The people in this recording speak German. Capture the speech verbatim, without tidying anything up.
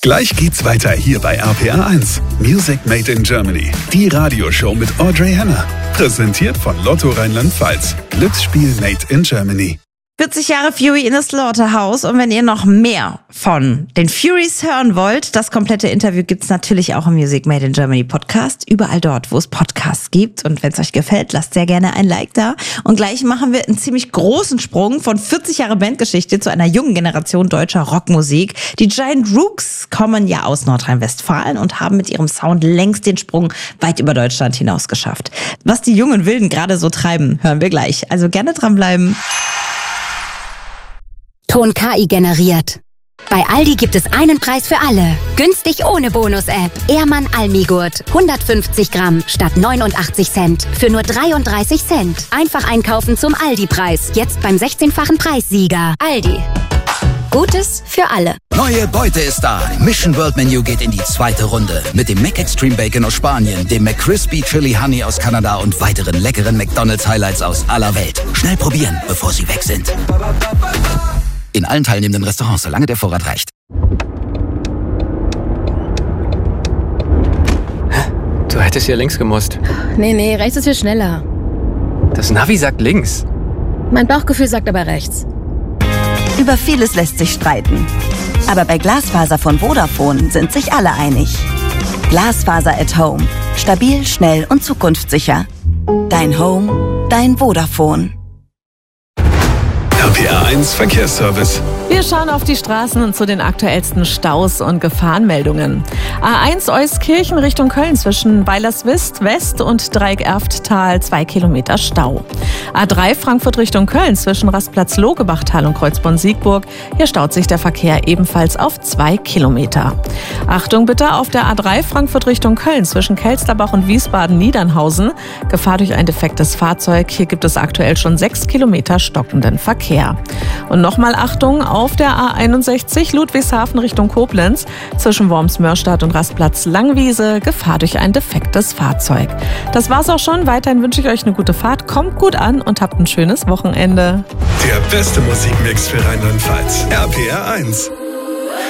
Gleich geht's weiter hier bei R P R eins. Music Made in Germany. Die Radioshow mit Audrey Henner. Präsentiert von Lotto Rheinland-Pfalz. Glücksspiel Made in Germany. vierzig Jahre Fury in the Slaughterhouse. Und wenn ihr noch mehr von den Furies hören wollt, das komplette Interview gibt's natürlich auch im Music Made in Germany Podcast. Überall dort, wo es Podcasts gibt. Und wenn es euch gefällt, lasst sehr gerne ein Like da. Und gleich machen wir einen ziemlich großen Sprung von vierzig Jahre Bandgeschichte zu einer jungen Generation deutscher Rockmusik. Die Giant Rooks kommen ja aus Nordrhein-Westfalen und haben mit ihrem Sound längst den Sprung weit über Deutschland hinaus geschafft. Was die jungen Wilden gerade so treiben, hören wir gleich. Also gerne dranbleiben. Ton K I generiert. Bei Aldi gibt es einen Preis für alle. Günstig ohne Bonus-App. Ehrmann Almigurt. hundertfünfzig Gramm statt neunundachtzig Cent. Für nur dreiunddreißig Cent. Einfach einkaufen zum Aldi-Preis. Jetzt beim sechzehnfachen Preissieger. Aldi. Gutes für alle. Neue Beute ist da. Mission World Menu geht in die zweite Runde. Mit dem Mac Extreme Bacon aus Spanien, dem McCrispy Chili Honey aus Kanada und weiteren leckeren McDonald's Highlights aus aller Welt. Schnell probieren, bevor sie weg sind. In allen teilnehmenden Restaurants, solange der Vorrat reicht. Du hättest hier links gemusst. Nee, nee, rechts ist viel schneller. Das Navi sagt links. Mein Bauchgefühl sagt aber rechts. Über vieles lässt sich streiten. Aber bei Glasfaser von Vodafone sind sich alle einig. Glasfaser at Home. Stabil, schnell und zukunftssicher. Dein Home, dein Vodafone. R P R eins Verkehrsservice. Wir schauen auf die Straßen und zu den aktuellsten Staus und Gefahrenmeldungen. A eins Euskirchen Richtung Köln zwischen Weilerswist West und Dreieck-Erfttal zwei Kilometer Stau. A drei Frankfurt Richtung Köln zwischen Rastplatz Logebachtal und Kreuzborn-Siegburg. Hier staut sich der Verkehr ebenfalls auf zwei Kilometer. Achtung bitte auf der A drei Frankfurt Richtung Köln zwischen Kelsterbach und Wiesbaden-Niedernhausen. Gefahr durch ein defektes Fahrzeug. Hier gibt es aktuell schon sechs Kilometer stockenden Verkehr. Und nochmal Achtung auf der A einundsechzig Ludwigshafen Richtung Koblenz zwischen Worms-Mörstadt und Rastplatz Langwiese. Gefahr durch ein defektes Fahrzeug. Das war's auch schon. Weiterhin wünsche ich euch eine gute Fahrt. Kommt gut an und habt ein schönes Wochenende. Der beste Musikmix für Rheinland-Pfalz. R P R eins.